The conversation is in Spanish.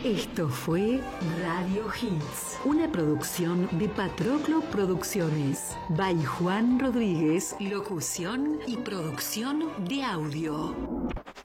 Esto fue Radio Hits, una producción de Patroclo Producciones. By Juan Rodríguez, locución y producción de audio.